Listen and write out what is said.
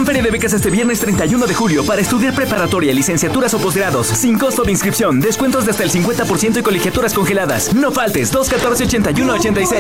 Gran Feria de Becas este viernes 31 de julio para estudiar preparatoria, licenciaturas o posgrados, sin costo de inscripción, descuentos de hasta el 50% y colegiaturas congeladas. No faltes, 214-8186.